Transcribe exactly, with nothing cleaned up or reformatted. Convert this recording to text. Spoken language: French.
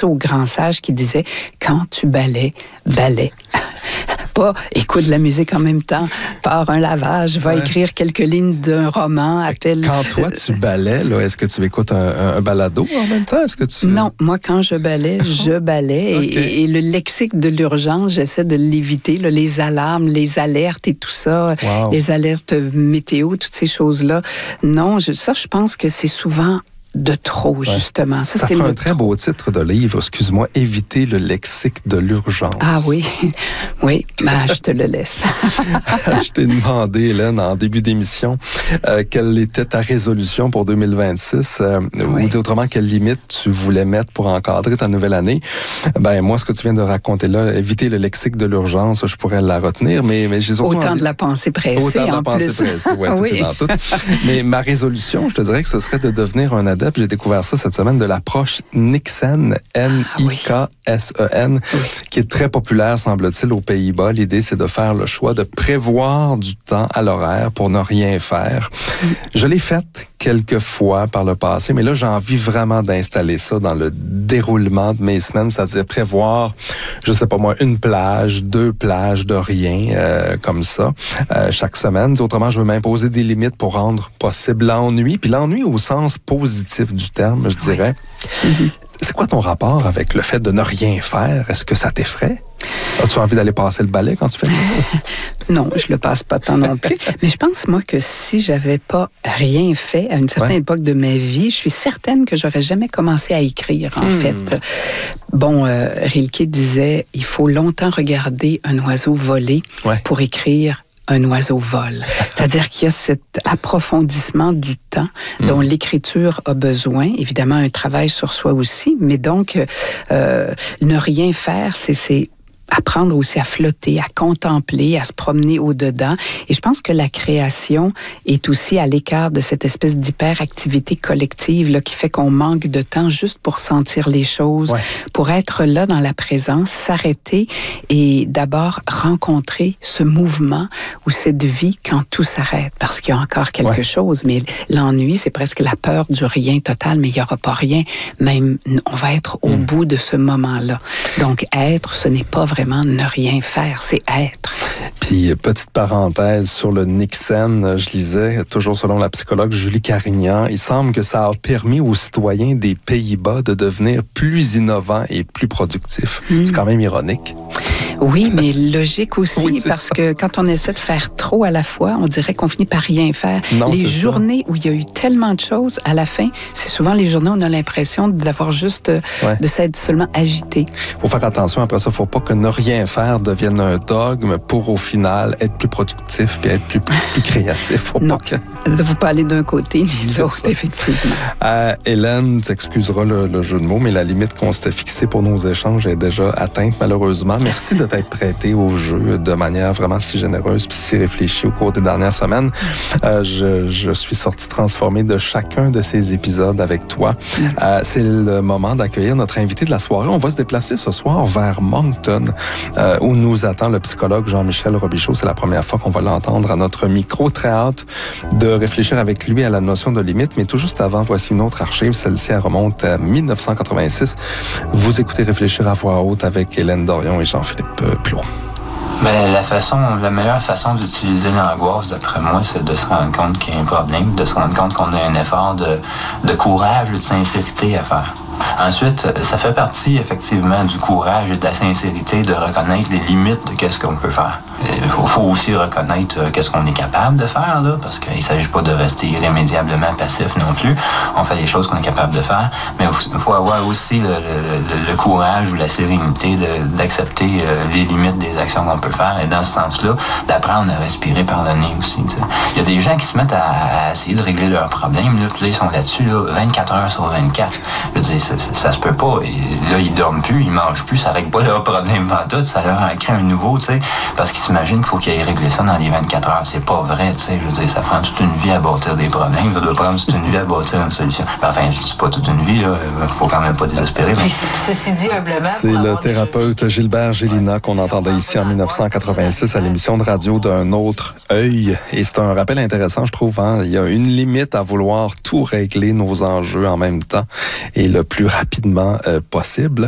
penser au grand sage qui disait « Quand tu balais, balais ». Pas écoute de la musique en même temps, pars un lavage, va ouais. écrire quelques lignes d'un roman, appelle... Quand toi, tu balais, là, est-ce que tu écoutes un, un, un balado en même temps? Est-ce que tu... Non, moi, quand je balais, je balais. Okay. Et, et le lexique de l'urgence, j'essaie de l'éviter, là, les alarmes, les alertes et tout ça, wow. les alertes météo, toutes ces choses-là. Non, je, ça, je pense que c'est souvent... de trop, ouais. justement. Ça, ça c'est fait le un très trop. beau titre de livre, excuse-moi, « Éviter le lexique de l'urgence ». Ah oui, oui, ben, je te le laisse. Je t'ai demandé, Hélène, en début d'émission, euh, quelle était ta résolution pour deux mille vingt-six, euh, oui. ou dit autrement, quelle limite tu voulais mettre pour encadrer ta nouvelle année. Ben moi, ce que tu viens de raconter là, éviter le lexique de l'urgence, je pourrais la retenir, mais, mais j'ai Autant envie... de la pensée pressée, Autant de la en pensée plus. pressée, ouais, tout oui. est dans tout. Mais ma résolution, je te dirais que ce serait de devenir un adepte. J'ai découvert ça cette semaine, de l'approche Niksen, N I K S E N, oui. qui est très populaire, semble-t-il, aux Pays-Bas. L'idée, c'est de faire le choix de prévoir du temps à l'horaire pour ne rien faire. Mm. Je l'ai faite quelques fois par le passé, mais là, j'ai envie vraiment d'installer ça dans le déroulement de mes semaines, c'est-à-dire prévoir, je sais pas moi, une plage, deux plages de rien, euh, comme ça, euh, chaque semaine. Autrement, je veux m'imposer des limites pour rendre possible l'ennui, puis l'ennui au sens positif du terme, je dirais. Oui. Mm-hmm. C'est quoi ton rapport avec le fait de ne rien faire? Est-ce que ça t'effraie? As-tu envie d'aller passer le balai quand tu fais le Non, je le passe pas tant non plus. Mais je pense, moi, que si j'avais pas rien fait à une certaine ouais. époque de ma vie, je suis certaine que j'aurais jamais commencé à écrire, en hmm. fait. Bon, euh, Rilke disait, il faut longtemps regarder un oiseau voler ouais. pour écrire un oiseau vole. C'est-à-dire qu'il y a cet approfondissement du temps dont mmh. l'écriture a besoin. Évidemment, un travail sur soi aussi, mais donc, euh, ne rien faire, c'est... c'est apprendre aussi à flotter, à contempler, à se promener au-dedans. Et je pense que la création est aussi à l'écart de cette espèce d'hyperactivité collective là, qui fait qu'on manque de temps juste pour sentir les choses, ouais. pour être là dans la présence, s'arrêter et d'abord rencontrer ce mouvement ou cette vie quand tout s'arrête. Parce qu'il y a encore quelque ouais. chose, mais l'ennui, c'est presque la peur du rien total, mais il n'y aura pas rien. Même, on va être au mmh. bout de ce moment-là. Donc, être, ce n'est pas vraiment ne rien faire, c'est être. Puis, petite parenthèse sur le Niksen, je lisais, toujours selon la psychologue Julie Carignan, il semble que ça a permis aux citoyens des Pays-Bas de devenir plus innovants et plus productifs. Mmh. C'est quand même ironique. Oui, mais logique aussi, oui, parce ça. que quand on essaie de faire trop à la fois, on dirait qu'on finit par rien faire. Non, les journées ça. Où il y a eu tellement de choses, à la fin, c'est souvent les journées où on a l'impression d'avoir juste, ouais. de s'être seulement agité. Il faut faire attention après ça, il ne faut pas que ne rien faire devienne un dogme pour au final être plus productif et être plus, plus créatif. Faut non, pas que... ne faut pas aller d'un côté ni de l'autre, effectivement. Euh, Hélène, tu excuseras le, le jeu de mots, mais la limite qu'on s'était fixée pour nos échanges est déjà atteinte malheureusement. Merci de t'être prêté au jeu de manière vraiment si généreuse puis si réfléchie au cours des dernières semaines. Euh, je, je suis sorti transformé de chacun de ces épisodes avec toi. Euh, c'est le moment d'accueillir notre invité de la soirée. On va se déplacer ce soir vers Moncton, euh, où nous attend le psychologue Jean-Michel Robichaud. C'est la première fois qu'on va l'entendre à notre micro. Très hâte de réfléchir avec lui à la notion de limite. Mais tout juste avant, voici une autre archive. Celle-ci, elle remonte à dix-neuf cent quatre-vingt-six. Vous écoutez Réfléchir à voix haute avec Hélène Dorion et Jean-Philippe Plot. Ben, la façon, la meilleure façon d'utiliser l'angoisse, d'après moi, c'est de se rendre compte qu'il y a un problème, de se rendre compte qu'on a un effort de, de courage et de sincérité à faire. Ensuite, ça fait partie effectivement du courage et de la sincérité de reconnaître les limites de qu'est-ce qu'on peut faire. Il faut, faut aussi reconnaître euh, qu'est-ce qu'on est capable de faire, là, parce qu'il ne s'agit pas de rester irrémédiablement passif non plus. On fait les choses qu'on est capable de faire, mais il faut avoir aussi le, le, le courage ou la sérénité de, d'accepter euh, les limites des actions qu'on peut faire. Et dans ce sens-là, d'apprendre à respirer par le nez aussi. T'sais. Il y a des gens qui se mettent à, à essayer de régler leurs problèmes, là, puis là, ils sont là-dessus là, vingt-quatre heures sur vingt-quatre. Je veux dire, ça, ça, ça se peut pas. Et là, ils dorment plus, ils mangent plus, ça règle pas leurs problèmes pantoute, ça leur en crée un nouveau, tu sais, parce qu'ils s'imagine qu'il faut qu'il aille régler ça dans les vingt-quatre heures. C'est pas vrai, tu sais. Je veux dire, ça prend toute une vie à bâtir des problèmes. Ça doit prendre toute une vie à bâtir une solution. Enfin, je dis pas toute une vie, là. Faut quand même pas désespérer. Mais... Ceci dit, humblement... C'est le thérapeute Gilbert Gélina qu'on entendait ici en dix-neuf cent quatre-vingt-six à l'émission de radio d'Un autre œil. Et c'est un rappel intéressant, je trouve. Hein? Il y a une limite à vouloir tout régler nos enjeux en même temps et le plus rapidement euh, possible.